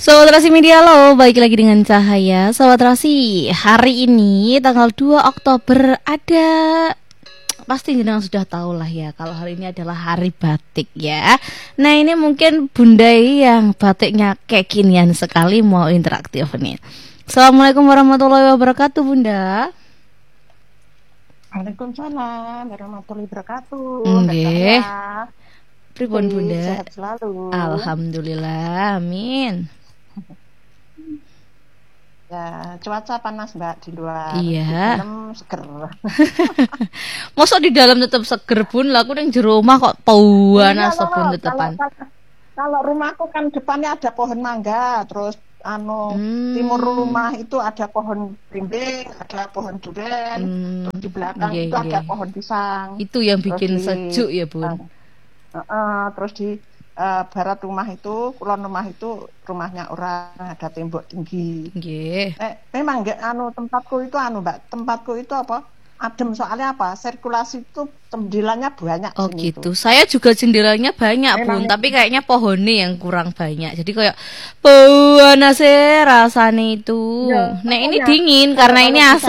Sobat Rasi Media, halo, balik lagi dengan Cahaya. Sobat Rasi, hari ini tanggal 2 Oktober ada, pasti jenengan sudah tahu lah ya, kalau hari ini adalah hari batik ya. Nah ini mungkin Bunda yang batiknya kekinian sekali mau interaktif nih. Assalamualaikum warahmatullahi wabarakatuh Bunda. Waalaikumsalam warahmatullahi wabarakatuh. Nggih. Pripun Bunda? Sehat selalu. Alhamdulillah, amin. Ya, cuaca panas Mbak di luar. Iya. Di dalam seger. Mosok di dalam tetap seger Bun, lah aku ning jero omah kok panas Bun tetepan. Kalau rumahku kan depannya ada pohon mangga, terus timur rumah itu ada pohon belimbing, ada pohon durian, terus di belakang itu ada pohon pisang. Itu yang bikin sejuk ya Bun. Terus di barat rumah itu, kulon rumah itu rumahnya orang, ada tembok tinggi. Nggih. Memang enggak tempatku itu Mbak, tempatku itu apa? Adem, soalnya apa? Sirkulasi itu jendelanya banyak. Oh gitu. Itu. Saya juga jendelanya banyak Bun, tapi kayaknya pohonnya yang kurang banyak. Jadi kayak panas rasanya itu. Ya, nah ini dingin karena ini AC.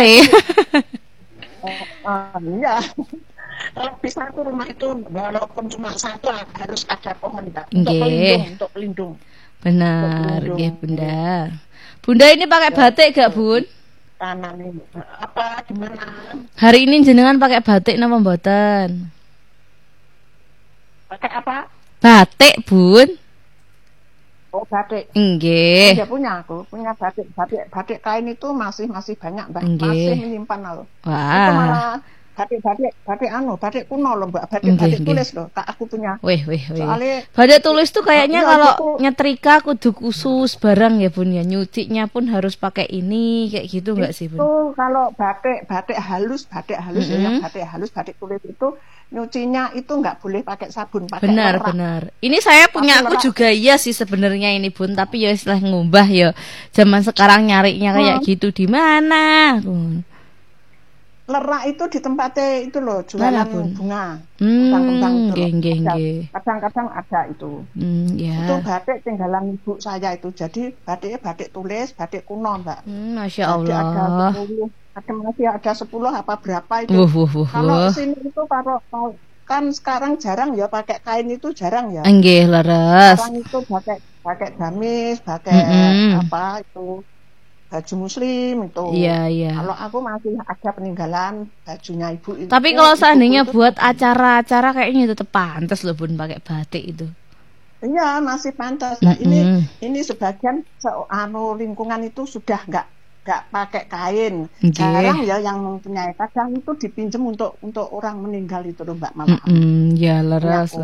Iya. Kalau bisa tuh rumah itu walaupun cuma satu harus ada pohon Mbak, untuk pelindung. Benar, nggih Bunda. Bunda ini pakai batik gak Bun? Tanam ini. Apa gimana? Hari ini jenengan pakai batik napa mboten? Pakai apa? Batik, Bun. Oh, batik. Nggih. Ya punya aku, punya batik kain itu masih banyak Mbak. Nggih. Masih menyimpan loh. Wah. Itu malah batik kuno loh Mbak, batik tulis loh, tak aku punya. Wih. Soalnya batik tulis tuh kayaknya kalau nyetrika kudu khusus barang ya Bun ya, nyucinya pun harus pakai ini kayak gitu nggak sih Bun? Itu kalau batik halus ya, yang batik halus, batik tulis itu nyucinya itu nggak boleh pakai sabun, pakai benar. Ini saya punya aku juga iya sih sebenarnya ini Bun, tapi ya istilah ngubah ya. Zaman sekarang nyarinya kayak gitu di mana? Lerak itu di tempatnya itu loh, jualan bunga, kembang itu. Kadang-kadang ada itu. Ya. Itu batik tinggalan ibu saya itu. Jadi batiknya batik tulis, batik kuno Mbak. Masya Allah. Masih ada 10 apa berapa itu. Kalau sini itu kan sekarang jarang ya pakai kain itu jarang ya. Nggih, leres. Sekarang itu pakai gamis, pakai apa itu. Baju muslim itu. Iya. Kalau aku masih ada peninggalan bajunya ibu itu. Tapi kalau seandainya buat acara-acara kayaknya tetap pantas loh Bun pakai batik itu. Iya, masih pantas. Nah, ini sebagian lingkungan itu sudah nggak pakai kain. Jarang ya yang mempunyai. Kadang itu dipinjam untuk orang meninggal itu loh Mbak Mama. Ya leres.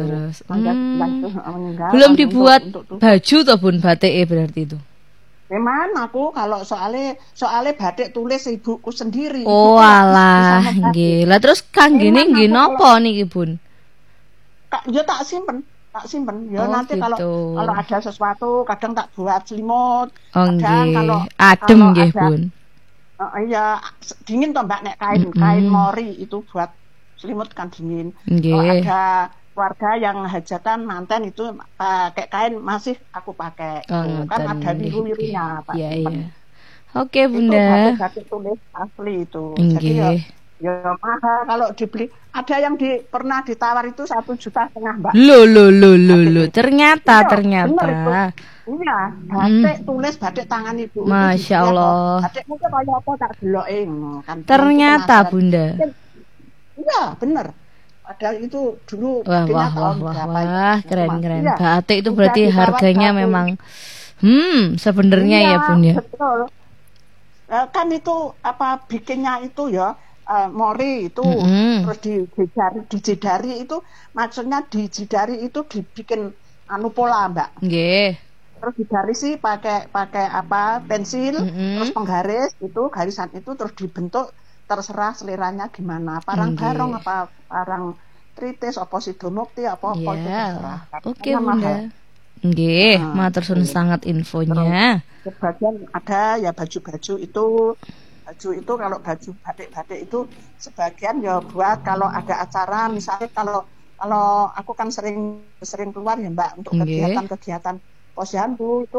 Belum dibuat baju toh Bun batik berarti itu. Memang aku kalau soalnya batik tulis ibuku sendiri. Oh alah, nggih. Lah terus kanggene nggih napa niki Bun? Ya tak simpen. Ya nanti gitu. kalau ada sesuatu kadang tak buat selimut. Kadang adem nggih Bun. Iya, dingin toh Mbak nek kain mori itu buat selimut kan dingin. Kalau ada keluarga yang hajatan manten itu pakai kain masih aku pakai. Kan ada biru-birunya Pak. Iya. Oke Bunda. Itu batik tulis asli itu. Jadi ya mahal kalau dibeli. Ada yang pernah ditawar itu 1,5 juta Mbak. Loh. Ternyata. Iya, batik tulis batik tangan ibu. Masya Allah. Batik mungkin kayak apa tak deloke kan. Ternyata Bunda. Iya, bener. Ada itu dulu. Wah, keren. Ya, batik itu berarti harganya memang sebenarnya ya Bun ya. Betul. Kan itu apa bikinnya itu ya mori itu terus dijidari itu maksudnya dijidari itu dibikin pola Mbak. Nggih. Terus digarisi pakai apa pensil, terus penggaris itu garisan itu terus dibentuk. Terserah seleranya gimana, parang barong apa parang tritis apa sidomukti apa itu terserah. Oke Bunda. Nggih, matur suwun sangat infonya. Sebagian ada ya baju-baju itu kalau baju batik-batik itu sebagian ya buat kalau ada acara misalnya kalau aku kan sering keluar ya Mbak untuk kegiatan posyandu itu kan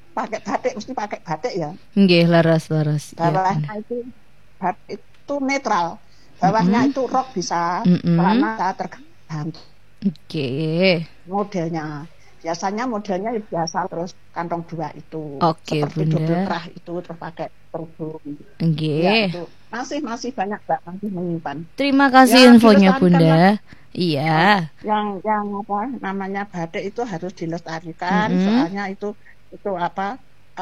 pakai batik mesti pakai batik ya. Nggih, leres. Bawahnya itu batik itu netral. Bawahnya itu rok bisa, celana tergantung. Oke. Modelnya. Biasanya modelnya biasa terus kantong 2 itu. Oke, seperti Bunda. double krah itu terus pakai kerudung. Nggih. Ya, itu. Masih banyak Mbak masih menyimpan. Terima kasih Ya, infonya dilestarikan Bunda. lah. Iya. Yang apa namanya batik itu harus dilestarikan, soalnya itu apa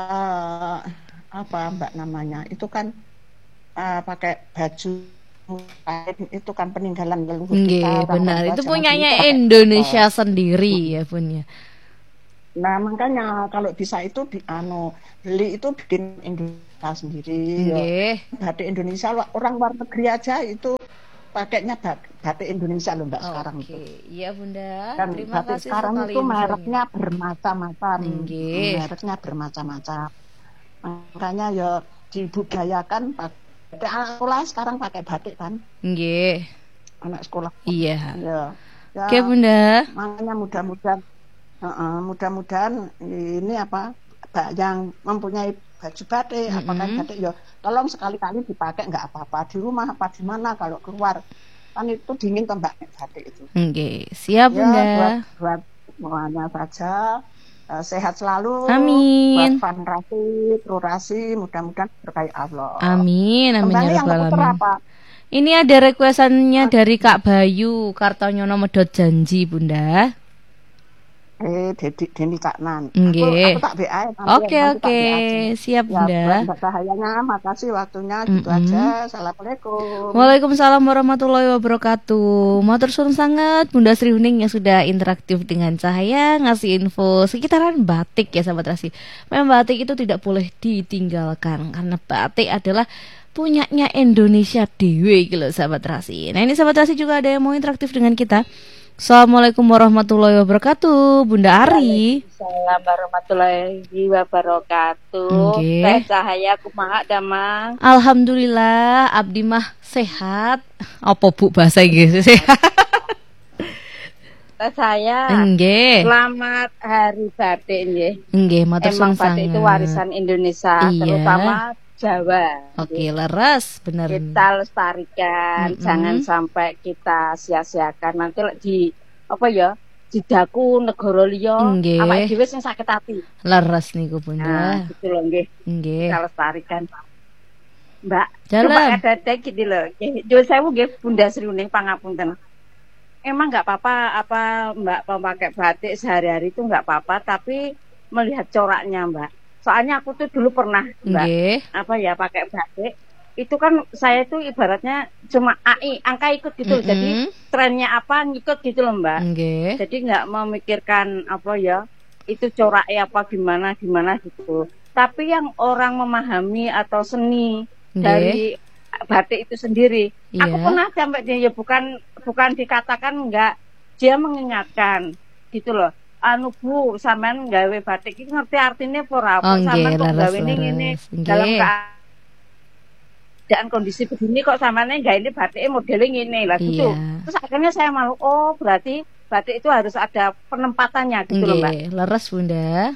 Mbak namanya itu kan pakai baju itu kan peninggalan leluhur kita. Benar. Itu punyanya Indonesia sendiri ya punya. Nah makanya kalau bisa itu beli itu bikin Indonesia sendiri. Batik Indonesia orang luar negeri aja itu pakainya batik Indonesia loh Mbak sekarang itu. Iya Bunda. Dan terima kasih sekarang sekali itu mereknya bermacam-macam. Mereknya bermacam-macam. Makanya ya dibudayakan pakai anak sekolah sekarang pakai batik kan. Nggih. Anak sekolah. Iya. Ya. Oke Bunda. Makanya mudah-mudahan ini apa yang mempunyai baju batik apakah batik ya tolong sekali-kali dipakai nggak apa-apa di rumah apa di mana kalau keluar kan itu dingin toh Mbak batik itu. Siap Bunda. Ya, buat semuanya saja sehat selalu. Amin. Buat Van Rasi, mudah-mudahan berkahi Allah. Amin ya rabbal alamin. Apa? Ini ada requestannya dari Kak Bayu Kartonyono Medot Janji Bunda. Deni Caknan. Nggih. Aku tak BA. Oke. Siap Bunda. Mbak Cahayanya, makasih waktunya gitu aja. Assalamualaikum. Waalaikumsalam warahmatullahi wabarakatuh. Matur suwun sangat Bunda Sri Huning yang sudah interaktif dengan Cahaya ngasih info sekitaran batik ya sahabat Rasi. Memang batik itu tidak boleh ditinggalkan karena batik adalah punyanya Indonesia dewe gitu sahabat Rasi. Nah ini sahabat Rasi juga ada yang mau interaktif dengan kita. Assalamualaikum warahmatullahi wabarakatuh, Bunda Ari. Assalamualaikum warahmatullahi wabarakatuh. Teh Cahaya kumaha damang. Alhamdulillah, abdi mah sehat. Apa Bu bahasa Inggris sehat? Teh saya. Nggih. Selamat Hari Batik nggih. Nggih, matur suwun sangat. Batik itu warisan Indonesia, terutama Jawa. Oke, leres, benar. Kita lestarikan, jangan sampai kita sia-siakan. Nanti di didaku negara liya, awake dhewe sing sakit hati. Leres niku Bunda. Nah, gitu loh nggih. Kita lestarikan. Mbak, coba ada gini loh. Nyuwun sewu nggih Bunda Sri Huning pangapunten. Emang nggak apa-apa Mbak memakai batik sehari-hari itu nggak apa-apa, tapi melihat coraknya Mbak. Soalnya aku tuh dulu pernah Mbak, pakai batik. Itu kan saya tuh ibaratnya cuma angka ikut gitu. Jadi trennya apa ngikut gitu loh Mbak. Jadi nggak memikirkan itu coraknya apa gimana gitu. Tapi yang orang memahami atau seni dari batik itu sendiri. Aku pernah sampai dia bukan dikatakan enggak, dia mengingatkan gitu loh. Bu, sampean gawe batik iki ngerti artinya apa ora? Sampean kok gawe ini dalam keadaan kondisi begini kok sampean gawe ini batiknya modelnya ngene lah gitu. Terus akhirnya saya malu, berarti batik itu harus ada penempatannya gitu loh Mbak. Leres Bunda.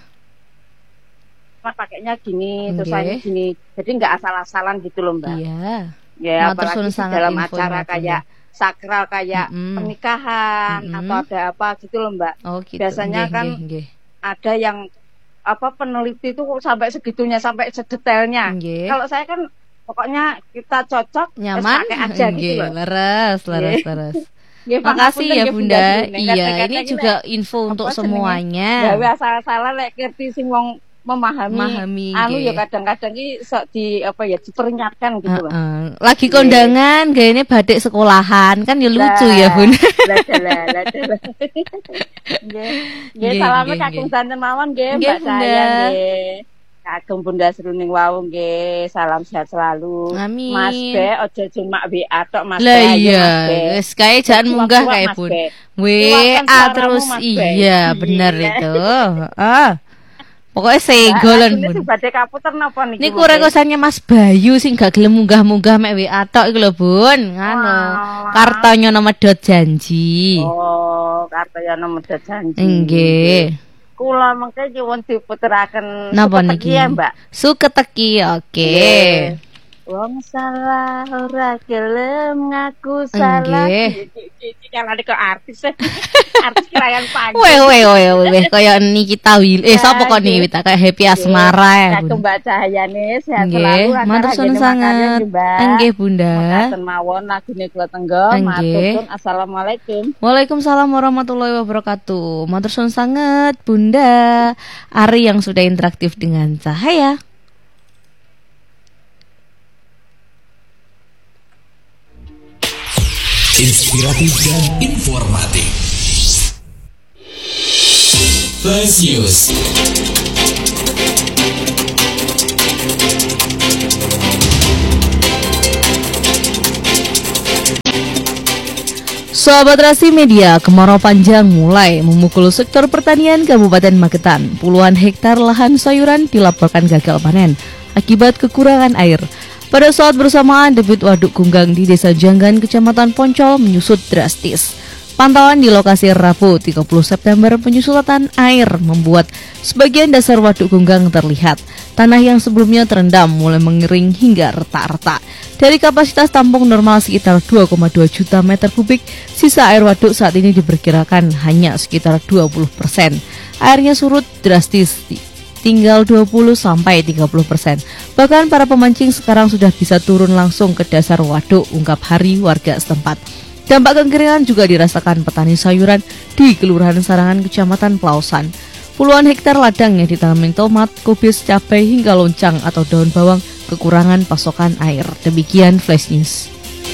Pakainya gini, terus saya gini. Jadi enggak asal-asalan gitu loh Mbak. Ya, apalagi dalam acara kayak sakral kayak pernikahan atau ada apa gitu loh Mbak. Gitu. Biasanya ada yang peneliti itu sampai segitunya, sampai sedetailnya. Kalau saya kan pokoknya kita cocok nyaman pakai aja gitu loh. Leres. Makasih ya Bunda. Iya, ini juga info untuk semuanya. Gawe asal-asalan lek ngerti sing wong memahami ya kadang-kadang iki sok diperingatkan gitu loh. Lagi kondangan gayane batik sekolahan kan ya lucu ya Bun. Nggih, salamet kakung santen mawon nggih Mbak saya nggih. Kagem Bunda Sri Huning wau nggih, salam sehat selalu. Amin. Mas Be aja cuma WA tok Mas Be. Lah iya, wis kae jangan munggah kae Bun. WA terus iya bener itu. Pokoknya segolan Bun. Badhe kaputer napa niki? Niku rekosannya Mas Bayu sing gak gelem munggah-munggah mek WA tok iku lho Bun. Ngono. Kartonyono Medot Janji. Kartonyono Medot Janji. Nggih. kula mengke nyuwun diputeraken napa niki ya Mbak Suketeki oke wong salah ora gelem ngaku salah jangan ke artis artis kirayan panjang weh kaya Nikita Willy sapa kok niki kita kayak Happy Asmara ya Bun Mbak Cahyane sehat selalu matur suwun sanget nggih Bunda mekaten mawon lagune kula tenggo matur assalamualaikum Waalaikumsalam warahmatullahi wabarakatuh matur suwun sanget Bunda Ari yang sudah interaktif dengan Cahaya. Inspiratif dan informatif. Flash News. Sahabat Rasi Media, kemarau panjang mulai memukul sektor pertanian Kabupaten Magetan. Puluhan hektar lahan sayuran dilaporkan gagal panen akibat kekurangan air. Pada saat bersamaan, debit waduk Gunggang di Desa Janggan, Kecamatan Poncol menyusut drastis. Pantauan di lokasi Rabu 30 September penyusutan air membuat sebagian dasar waduk Gunggang terlihat. Tanah yang sebelumnya terendam mulai mengering hingga retak-retak. Dari kapasitas tampung normal sekitar 2,2 juta meter kubik, sisa air waduk saat ini diperkirakan hanya sekitar 20%. Airnya surut drastis tinggal 20-30%. Bahkan para pemancing sekarang sudah bisa turun langsung ke dasar waduk, ungkap Hari warga setempat. Dampak kekeringan juga dirasakan petani sayuran di Kelurahan Sarangan, Kecamatan Pelausan. Puluhan hektar ladang yang ditanami tomat, kubis, cabai hingga loncang atau daun bawang kekurangan pasokan air. Demikian Flash News.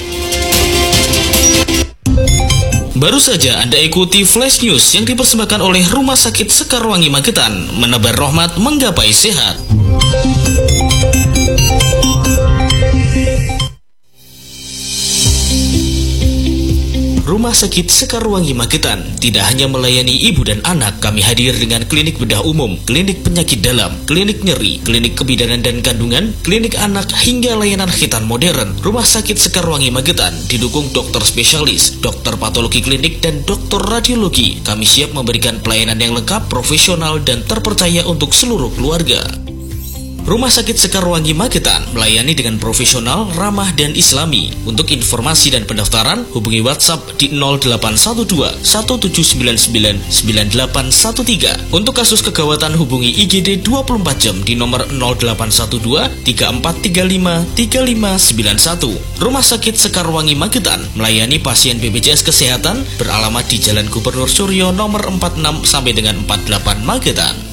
Baru saja Anda ikuti Flash News yang dipersembahkan oleh Rumah Sakit Sekarwangi Magetan, menebar rahmat menggapai sehat. Rumah Sakit Sekarwangi Magetan tidak hanya melayani ibu dan anak, kami hadir dengan klinik bedah umum, klinik penyakit dalam, klinik nyeri, klinik kebidanan dan kandungan, klinik anak hingga layanan khitan modern. Rumah Sakit Sekarwangi Magetan didukung dokter spesialis, dokter patologi klinik dan dokter radiologi. Kami siap memberikan pelayanan yang lengkap, profesional dan terpercaya untuk seluruh keluarga. Rumah Sakit Sekarwangi Magetan melayani dengan profesional, ramah dan islami. Untuk informasi dan pendaftaran, hubungi WhatsApp di 0812 1799 9813. Untuk kasus kegawatan, hubungi IGD 24 jam di nomor 0812 3435 3591. Rumah Sakit Sekarwangi Magetan melayani pasien BPJS Kesehatan beralamat di Jalan Gubernur Suryo nomor 46 sampai dengan 48 Magetan.